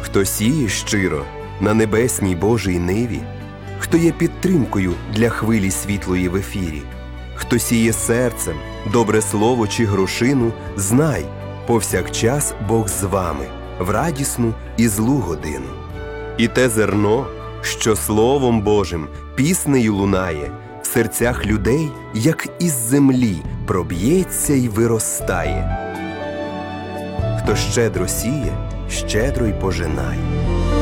Хто сіє щиро на небесній Божій ниві, хто є підтримкою для хвилі світлої в ефірі, хто сіє серцем добре слово чи грошину, знай, повсякчас Бог з вами, в радісну і злу годину. І те зерно, що Словом Божим піснею лунає, в серцях людей, як із землі, проб'ється й виростає. Хто щедро сіє, щедро й пожинає.